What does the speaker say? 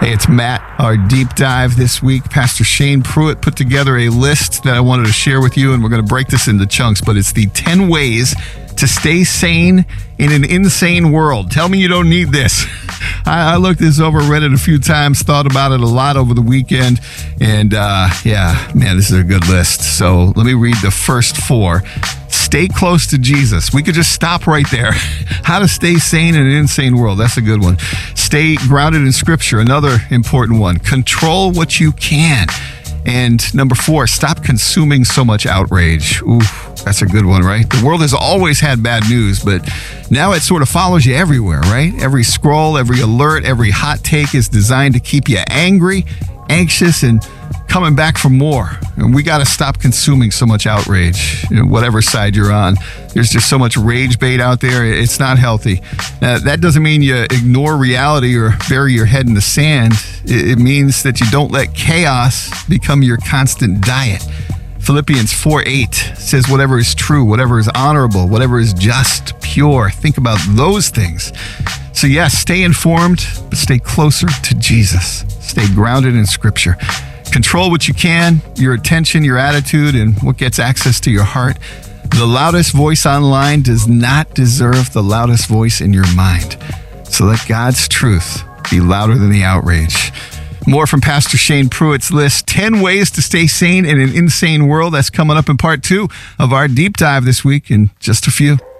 Hey, it's Matt. Our deep dive this week, Pastor Shane Pruitt put together a list that I wanted to share with you, and we're going to break this into chunks, but it's the 10 ways to stay sane in an insane world. Tell me you don't need this. I looked this over, read it a few times, thought about it a lot over the weekend, and this is a good list. So let me read the first 4. Stay close to Jesus. We could just stop right there. How to stay sane in an insane world. That's a good one. Stay grounded in Scripture. Another important one. Control what you can. And number 4, stop consuming so much outrage. Ooh, that's a good one, right? The world has always had bad news, but now it sort of follows you everywhere, right? Every scroll, every alert, every hot take is designed to keep you angry, anxious, and coming back for more. And we got to stop consuming so much outrage, whatever side you're on. There's just so much rage bait out there. It's not healthy. That doesn't mean you ignore reality or bury your head in the sand. It means that you don't let chaos become your constant diet. Philippians 4:8 says, whatever is true, whatever is honorable, whatever is just, pure, think about those things. So yes, stay informed, but stay closer to Jesus. Stay grounded in Scripture. Control what you can, your attention, your attitude, and what gets access to your heart. The loudest voice online does not deserve the loudest voice in your mind. So let God's truth be louder than the outrage. More from Pastor Shane Pruitt's list, 10 ways to stay sane in an insane world. That's coming up in part 2 of our deep dive this week in just a few.